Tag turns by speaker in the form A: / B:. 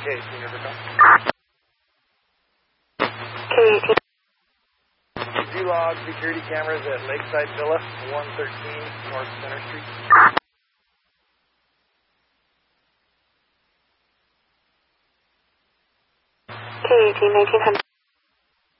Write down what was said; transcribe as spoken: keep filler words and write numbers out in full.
A: eighteen, Rivercom.
B: K eighteen.
A: G-log security cameras at Lakeside Villa, one thirteen North Center Street.
B: K eighteen, nineteen hundred.